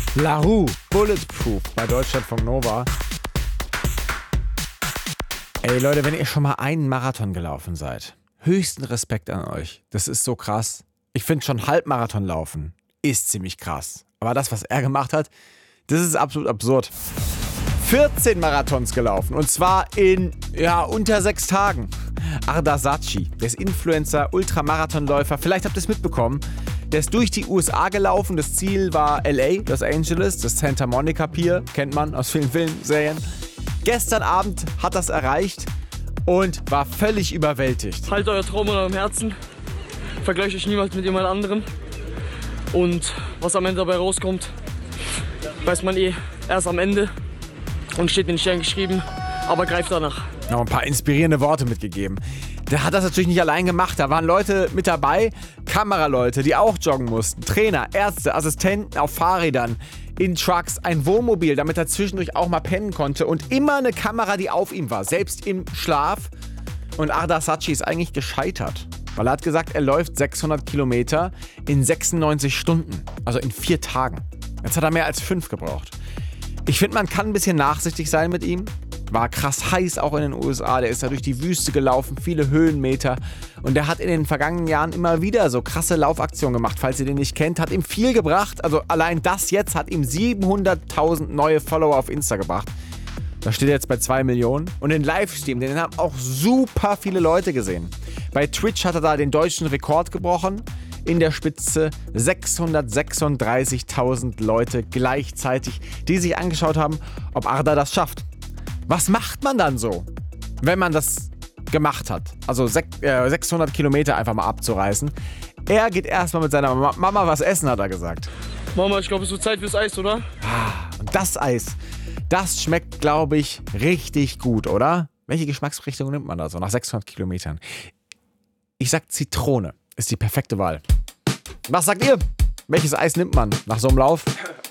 LaRue, Bulletproof bei Deutschlandfunk Nova. Ey Leute, wenn ihr schon mal einen Marathon gelaufen seid, höchsten Respekt an euch. Das ist so krass. Ich finde schon Halbmarathon laufen ist ziemlich krass. Aber das, was er gemacht hat, das ist absolut absurd. 14 Marathons gelaufen und zwar in unter 6 Tagen. Ardar Saci, der ist Influencer, Ultramarathonläufer, vielleicht habt ihr es mitbekommen. Der ist durch die USA gelaufen, das Ziel war LA, Los Angeles, das Santa Monica Pier, kennt man aus vielen Filmserien. Gestern Abend hat das erreicht und war völlig überwältigt. Haltet euer Traum in eurem Herzen, vergleicht euch niemals mit jemand anderem und was am Ende dabei rauskommt, weiß man erst am Ende und steht in den Sternen geschrieben, aber greift danach. Noch ein paar inspirierende Worte mitgegeben. Der hat das natürlich nicht allein gemacht. Da waren Leute mit dabei, Kameraleute, die auch joggen mussten, Trainer, Ärzte, Assistenten auf Fahrrädern, in Trucks, ein Wohnmobil, damit er zwischendurch auch mal pennen konnte und immer eine Kamera, die auf ihm war, selbst im Schlaf. Und Ardar Saci ist eigentlich gescheitert, weil er hat gesagt, er läuft 600 Kilometer in 96 Stunden, also in 4 Tagen. Jetzt hat er mehr als 5 gebraucht. Ich finde, man kann ein bisschen nachsichtig sein mit ihm. War krass heiß auch in den USA, der ist da durch die Wüste gelaufen, viele Höhenmeter und der hat in den vergangenen Jahren immer wieder so krasse Laufaktionen gemacht, falls ihr den nicht kennt, hat ihm viel gebracht, also allein das jetzt hat ihm 700.000 neue Follower auf Insta gebracht. Da steht er jetzt bei 2 Millionen und den Livestream, den haben auch super viele Leute gesehen. Bei Twitch hat er da den deutschen Rekord gebrochen, in der Spitze 636.000 Leute gleichzeitig, die sich angeschaut haben, ob Ardar das schafft. Was macht man dann so, wenn man das gemacht hat? Also 600 Kilometer einfach mal abzureißen. Er geht erstmal mit seiner Mama was essen, hat er gesagt. Mama, ich glaube, es wird Zeit fürs Eis, oder? Und das Eis, das schmeckt, glaube ich, richtig gut, oder? Welche Geschmacksrichtung nimmt man da so nach 600 Kilometern? Ich sag Zitrone ist die perfekte Wahl. Was sagt ihr? Welches Eis nimmt man nach so einem Lauf?